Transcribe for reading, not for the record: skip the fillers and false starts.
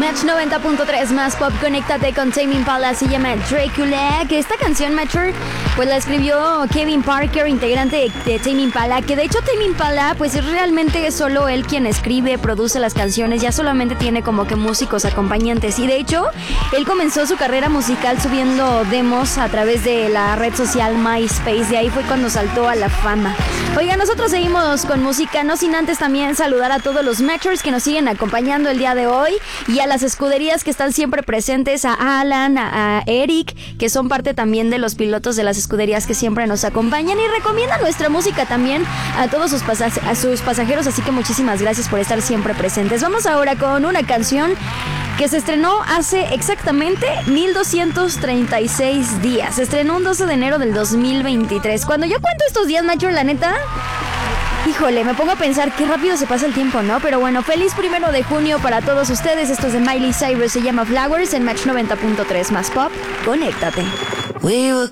Match 90.3 más pop, conéctate con Tame Impala, se llama Dracula, que esta canción, Matcher, pues la escribió Kevin Parker, integrante de Tame Impala, que de hecho Tame Impala, pues es realmente solo él quien escribe, produce las canciones, ya solamente tiene como que músicos acompañantes, y de hecho, él comenzó su carrera musical subiendo demos a través de la red social MySpace, de ahí fue cuando saltó a la fama. Oiga, nosotros seguimos con música, no sin antes también saludar a todos los Matchers que nos siguen acompañando el día de hoy y a las escuderías que están siempre presentes, a Alan, a Eric, que son parte también de los pilotos de las escuderías que siempre nos acompañan y recomiendan nuestra música también a todos sus pasajeros, así que muchísimas gracias por estar siempre presentes. Vamos ahora con una canción que se estrenó hace exactamente 1236 días. Se estrenó un 12 de enero del 2023. Cuando yo cuento estos días, Nacho, la neta, híjole, me pongo a pensar qué rápido se pasa el tiempo, ¿no? Pero bueno, feliz 1 de junio para todos ustedes. Esto es de Miley Cyrus, se llama Flowers en Match 90.3 más pop. Conéctate. We were